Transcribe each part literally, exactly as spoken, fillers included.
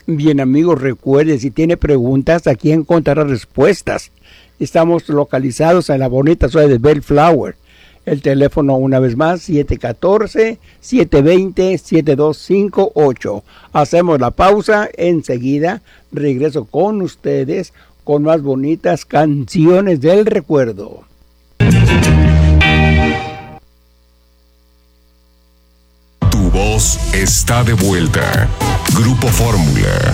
Bien, amigos, recuerde, si tiene preguntas, aquí encontrará respuestas. Estamos localizados en la bonita ciudad de Bellflower. El teléfono, una vez más, siete uno cuatro, siete dos cero, siete dos cinco ocho. Hacemos la pausa, enseguida regreso con ustedes con más bonitas canciones del recuerdo. Tu voz está de vuelta. Grupo Fórmula.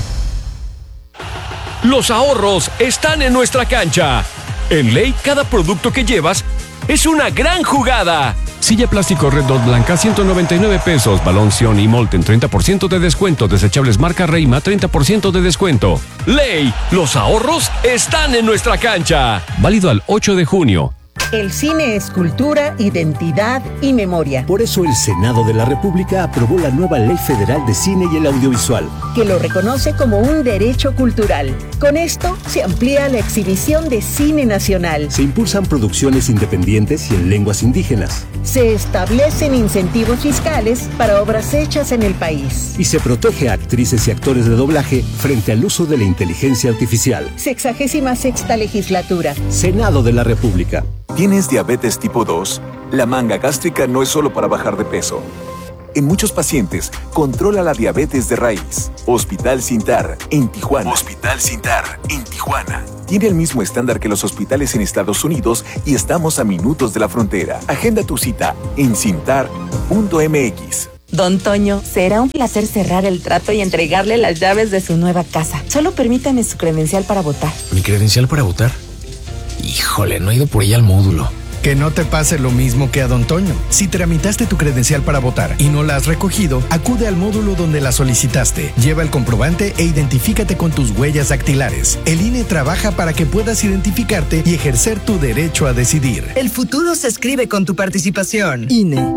Los ahorros están en nuestra cancha. En Ley, cada producto que llevas es una gran jugada. Silla plástico Red Dot blanca, ciento noventa y nueve pesos. Balón Sion y Molten, treinta por ciento de descuento. Desechables marca Reima, treinta por ciento de descuento. Ley, los ahorros están en nuestra cancha. Válido al ocho de junio. El cine es cultura, identidad y memoria. Por eso el Senado de la República aprobó la nueva Ley Federal de Cine y el Audiovisual, que lo reconoce como un derecho cultural. Con esto se amplía la exhibición de cine nacional. Se impulsan producciones independientes y en lenguas indígenas. Se establecen incentivos fiscales para obras hechas en el país. Y se protege a actrices y actores de doblaje frente al uso de la inteligencia artificial. Sexagésima sexta legislatura. Senado de la República. ¿Tienes diabetes tipo dos? La manga gástrica no es solo para bajar de peso. En muchos pacientes, controla la diabetes de raíz. Hospital Sintar, en Tijuana. Hospital Sintar, en Tijuana. Tiene el mismo estándar que los hospitales en Estados Unidos y estamos a minutos de la frontera. Agenda tu cita en cintar punto m x. Don Toño, será un placer cerrar el trato y entregarle las llaves de su nueva casa. Solo permítame su credencial para votar. ¿Mi credencial para votar? Híjole, no he ido por ella al módulo. Que no te pase lo mismo que a Don Toño. Si tramitaste tu credencial para votar y no la has recogido, acude al módulo donde la solicitaste. Lleva el comprobante e identifícate con tus huellas dactilares. El I N E trabaja para que puedas identificarte y ejercer tu derecho a decidir. El futuro se escribe con tu participación. I N E.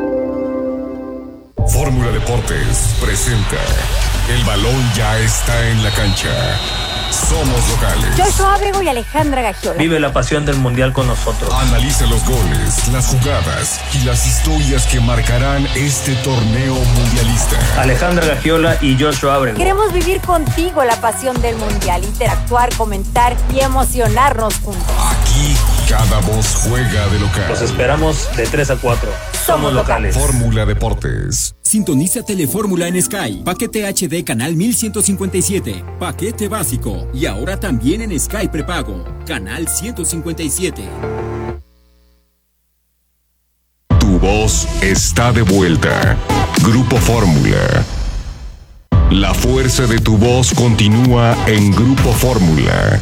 Fórmula Deportes presenta El balón ya está en la cancha. Somos locales. Joshua Abrego y Alejandra Gagiola. Vive la pasión del mundial con nosotros. Analiza los goles, las jugadas y las historias que marcarán este torneo mundialista. Alejandra Gagiola y Joshua Abrego. Queremos vivir contigo la pasión del mundial, interactuar, comentar y emocionarnos juntos. Aquí cada voz juega de local. Los esperamos de tres a cuatro. Somos locales. Fórmula Deportes. Sintoniza Telefórmula en Sky. Paquete H D canal mil ciento cincuenta y siete. Paquete básico. Y ahora también en Sky prepago. Canal ciento cincuenta y siete. Tu voz está de vuelta. Grupo Fórmula. La fuerza de tu voz continúa en Grupo Fórmula.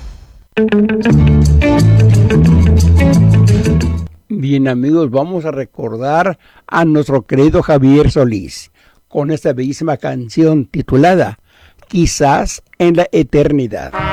Bien, amigos, vamos a recordar a nuestro querido Javier Solís con esta bellísima canción titulada Quizás en la Eternidad.